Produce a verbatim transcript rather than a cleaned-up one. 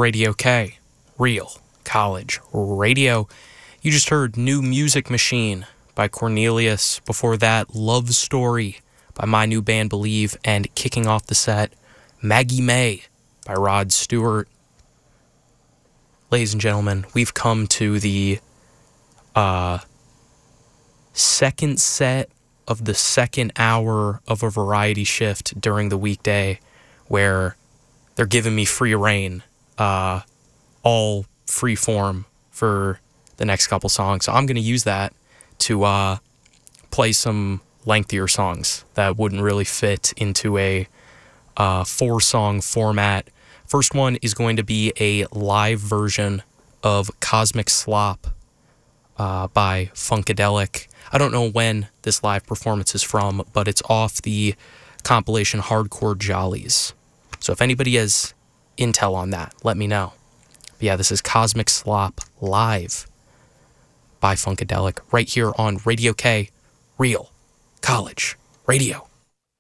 Radio K, Real College Radio. You just heard New Music Machine by Cornelius. Before that, Love Story by my new band Believe. And kicking off the set, Maggie May by Rod Stewart. Ladies and gentlemen, we've come to the uh, second set of the second hour of a variety shift during the weekday, where they're giving me free reign, uh, all free form for the next couple songs. So I'm going to use that to uh, play some lengthier songs that wouldn't really fit into a uh, four-song format. First one is going to be a live version of Cosmic Slop uh, by Funkadelic. I don't know when this live performance is from, but it's off the compilation Hardcore Jollies. So if anybody has intel on that, let me know. But yeah, this is Cosmic Slop live by Funkadelic right here on Radio K, Real College Radio.